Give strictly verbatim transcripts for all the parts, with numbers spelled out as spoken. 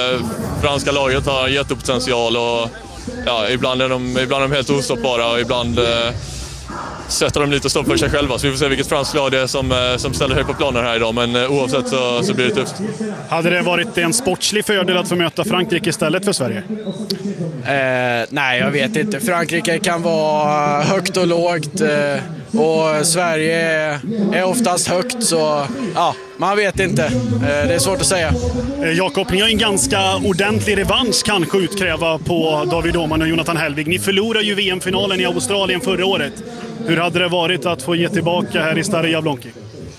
eh, franska laget har jättepotential och ja, ibland, är de, ibland är de helt ostoppbara och ibland eh, sätter de lite stopp för sig själva. Så vi får se vilket franskt lag det är som, eh, som ställer högt på planen här idag. Men eh, oavsett så, så blir det tufft. Hade det varit en sportslig fördel att få möta Frankrike istället för Sverige? Eh, nej, jag vet inte. Frankrike kan vara högt och lågt eh, och Sverige är, är oftast högt, så ja, man vet inte. Eh, det är svårt att säga. Eh, Jakob, ni har en ganska ordentlig revansch kanske utkräva på David Åhman och Jonathan Hellwig. Ni förlorade ju V M-finalen i Australien förra året. Hur hade det varit att få ge tillbaka här i Stare Jablonki?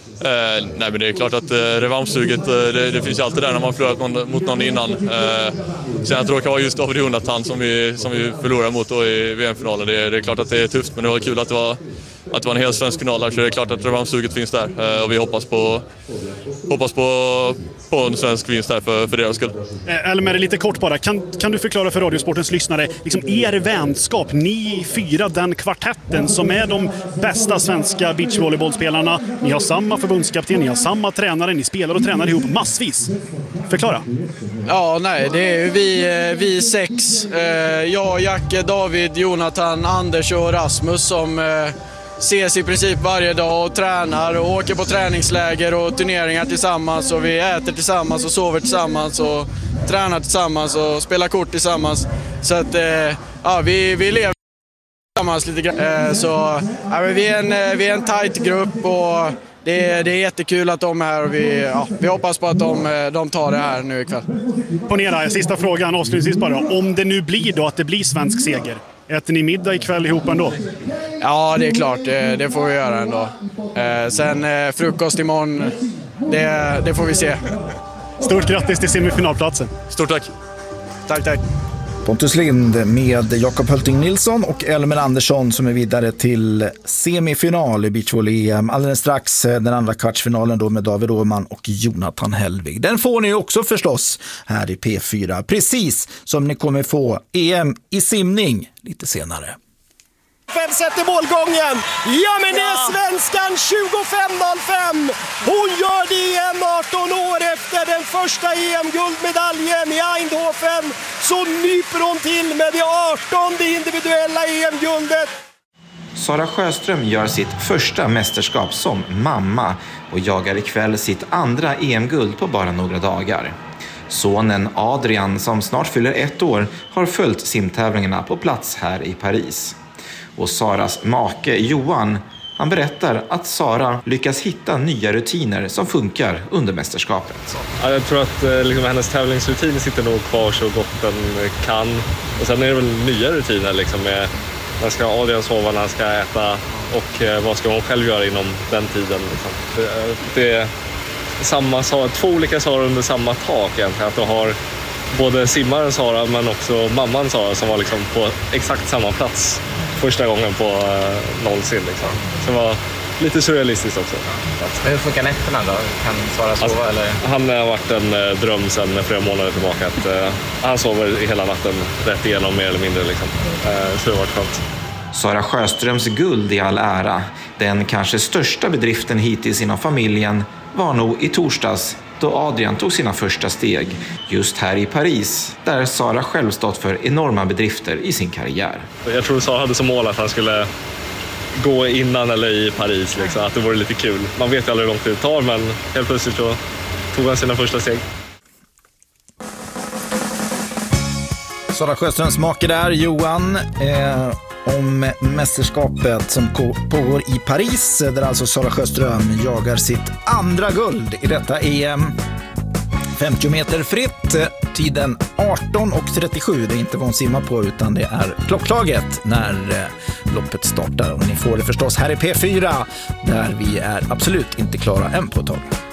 Eh, nej, men det är klart att eh, revanschsuget eh, det, det finns ju alltid där när man förlorat någon, mot någon innan. Eh, sen jag tror det kan vara just David Jonathan som vi, som vi förlorade mot då i V M-finalen. Det, det är klart att det är tufft, men det var kul att det var, att det var en hel svensk final där, så det är klart att revanschsuget finns där. Eh, och vi hoppas på, hoppas på, på en svensk vinst där för, för deras skull. Eh, Elmer, lite kort bara. Kan, kan du förklara för Radiosportens lyssnare liksom er vänskap, ni fyra, den kvartetten som är de bästa svenska beachvolleybollspelarna. Ni har samma förbundskapten, ni har samma tränare, ni spelar och tränar ihop massvis. Förklara. Ja, nej, det är vi, vi sex. Jag, Jacke, David, Jonathan, Anders och Rasmus som ses i princip varje dag och tränar och åker på träningsläger och turneringar tillsammans, och vi äter tillsammans och sover tillsammans och tränar tillsammans och spelar kort tillsammans. Så att ja, vi, vi lever tillsammans lite grann. Så ja, vi är en, vi är en tight grupp och Det är, det är jättekul att de är här, och vi, ja, vi hoppas på att de, de tar det här nu ikväll. Ponera, sista frågan avslutningsvis bara. Om det nu blir då att det blir svensk seger, äter ni middag ikväll ihop ändå? Ja, det är klart. Det, det får vi göra ändå. Eh, sen eh, frukost imorgon, det, det får vi se. Stort grattis till semifinalplatsen. Stort tack. Tack, tack. Pontus Lind med Jakob Hölting Nilsson och Elmer Andersson som är vidare till semifinal i beachvolley. Alldeles strax den andra kvartsfinalen då med David Åhman och Jonathan Hellwig. Den får ni också förstås här i P fyra, precis som ni kommer få E M i simning lite senare. Sätter målgången. Ja, men det är svenskan tjugofem noll fem. Hon gör det igen arton år efter den första E M-guldmedaljen i Eindhoven. Så nyper hon till med det artonde individuella E M-guldet. Sara Sjöström gör sitt första mästerskap som mamma och jagar ikväll sitt andra E M-guld på bara några dagar. Sonen Adrian, som snart fyller ett år, har följt simtävlingarna på plats här i Paris. Och Saras make Johan, han berättar att Sara lyckas hitta nya rutiner som funkar under mästerskapet. Ja, jag tror att liksom, hennes tävlingsrutin sitter nog kvar så gott den kan. Och sen är det väl nya rutiner liksom, med när ska Adrian sova, när han ska äta och eh, vad ska hon själv göra inom den tiden. Liksom. Det, det är samma, två olika Sara under samma tak egentligen. Att du har både simmaren Sara men också mamman Sara som var liksom, på exakt samma plats första gången på uh, någonsin. Liksom. Så det var lite surrealistiskt också. Men hur funkar nätterna då? Kan Sara sova? Alltså, eller? Han har varit en uh, dröm sedan flera månader tillbaka. Att, uh, han sover hela natten rätt igenom mer eller mindre. Liksom. Uh, så det har varit skönt. Sara Sjöströms guld i all ära. Den kanske största bedriften hittills inom familjen var nog i torsdags då Adrian tog sina första steg just här i Paris, där Sara själv stått för enorma bedrifter i sin karriär. Jag tror Sara hade som mål att han skulle gå innan eller i Paris, liksom, att det vore lite kul. Man vet ju aldrig hur lång tid det tar, men helt plötsligt så tog han sina första steg. Sara Sjöströms make där, Johan, eh, om mästerskapet som pågår i Paris, där alltså Sara Sjöström jagar sitt andra guld i detta E M. femtio meter fritt, tiden arton och trettiosju. Det är inte vad hon simmar på, utan det är klockslaget när eh, loppet startar. Och ni får det förstås här i P fyra, där vi är absolut inte klara än på ett tag.